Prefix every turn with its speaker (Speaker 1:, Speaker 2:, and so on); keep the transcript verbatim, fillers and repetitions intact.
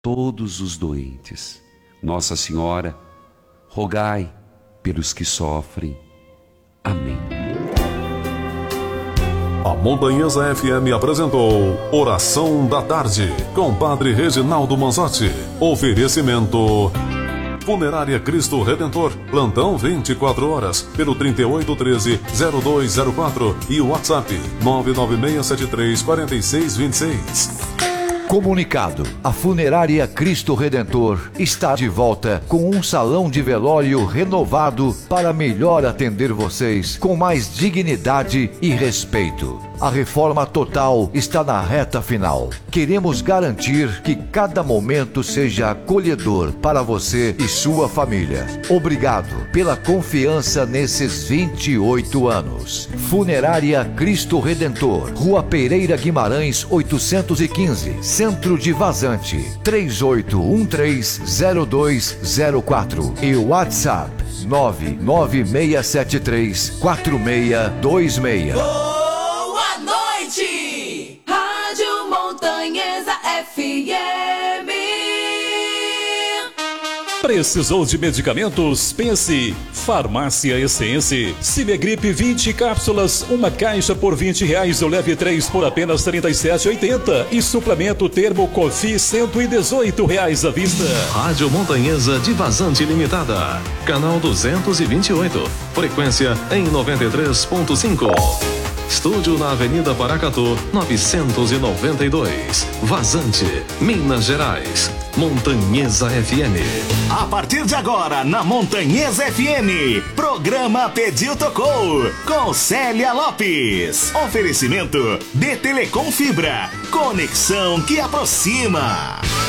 Speaker 1: todos os doentes. Nossa Senhora, rogai pelos que sofrem. Amém.
Speaker 2: A Montanhesa F M apresentou Oração da Tarde, com Padre Reginaldo Manzotti. Oferecimento Funerária Cristo Redentor, plantão vinte e quatro horas, pelo trinta e oito, treze, zero dois zero quatro e o WhatsApp nove nove seis sete três, quatro seis dois seis.
Speaker 3: Comunicado: a Funerária Cristo Redentor está de volta com um salão de velório renovado para melhor atender vocês com mais dignidade e respeito. A reforma total está na reta final. Queremos garantir que cada momento seja acolhedor para você e sua família. Obrigado pela confiança nesses vinte e oito anos. Funerária Cristo Redentor, Rua Pereira Guimarães, oitocentos e quinze, Centro de Vazante, três oito um três, zero dois zero quatro e WhatsApp nove nove seis sete três, quatro seis dois seis.
Speaker 4: Boa noite, Rádio Montanhesa F M.
Speaker 5: Precisou de medicamentos? Pense. Farmácia Essência. Cimegripe vinte cápsulas, uma caixa por vinte reais, eu leve três por apenas trinta e sete reais e oitenta centavos. E suplemento Termo Cofi, cento e dezoito reais à vista.
Speaker 6: Rádio Montanhesa de Vazante Limitada. Canal duzentos e vinte e oito. Frequência em noventa e três ponto cinco. Estúdio na Avenida Paracatu, novecentos e noventa e dois. Vazante, Minas Gerais. Montanhesa F M.
Speaker 7: A partir de agora, na Montanhesa F M, programa Pediu Tocou, com Célia Lopes. Oferecimento de Telecom Fibra, conexão que aproxima.